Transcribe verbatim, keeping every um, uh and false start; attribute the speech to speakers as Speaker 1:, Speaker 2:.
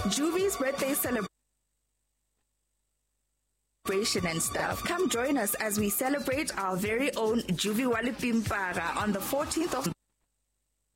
Speaker 1: Juvi's birthday celebration and stuff. Come join us as we celebrate our very own Juvi Wali Pimpara on the fourteenth of